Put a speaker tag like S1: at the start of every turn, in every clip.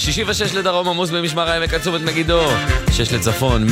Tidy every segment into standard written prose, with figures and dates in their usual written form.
S1: 66 לדרום עמוס במשמר העמק עד צומת מגידו, 6 לצפון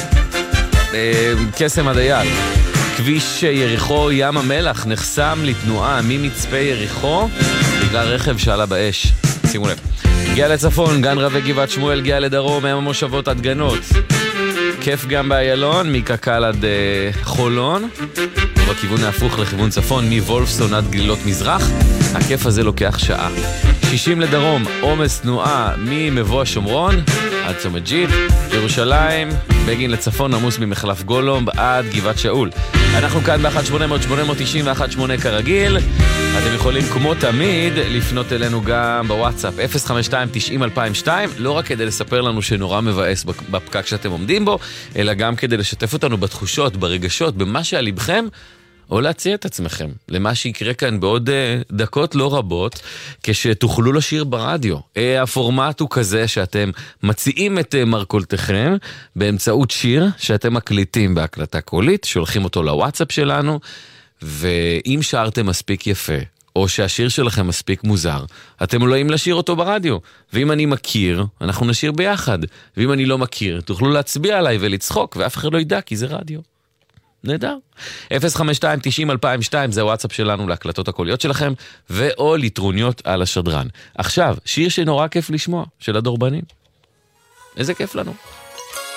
S1: מקסם עד אייל. כביש יריחו ים המלח נחסם לתנועה ממצפה יריחו בגלל רכב שעלה באש. שימו לב. הגיע לצפון, גן רבי גבעת שמואל, הגיע לדרום, ים המושבות עד גנות. כיף גם באיילון, מקקל עד חולון. בכיוון ההפוך לכיוון צפון, מוולפסון עד גלילות מזרח. הכיף הזה לוקח שעה. 60 לדרום, עומס תנועה ממבוא השומרון עד צומת ג'יט. ירושלים, בגין לצפון, עמוס ממחלף גולומב עד גבעת שאול. אנחנו כאן ב-1-800-890-18 כרגיל. אתם יכולים כמו תמיד לפנות אלינו גם בוואטסאפ 052-90-2002, לא רק כדי לספר לנו שנורא מבאס בפקק שאתם עומדים בו, אלא גם כדי לשתף אותנו בתחושות, ברגשות, במה שעל לבכם, או להציע את עצמכם למה שיקרה כאן בעוד דקות לא רבות, כשתוכלו לשיר ברדיו. הפורמט הוא כזה שאתם מציעים את מרכולתכם באמצעות שיר שאתם מקליטים בהקלטה קולית, שולחים אותו לוואטסאפ שלנו, ואם שרתם מספיק יפה, או שהשיר שלכם מספיק מוזר, אתם עולים לשיר אותו ברדיו. ואם אני מכיר, אנחנו נשיר ביחד. ואם אני לא מכיר, תוכלו להצביע עליי ולצחוק, ואף אחד לא ידע, כי זה רדיו. נהדר. 052-90-2002 זה הוואטסאפ שלנו להקלטות הקוליות שלכם, ואו לטרוניות על השדרן. עכשיו, שיר שנורא כיף לשמוע, של הדורבנים. איזה כיף לנו.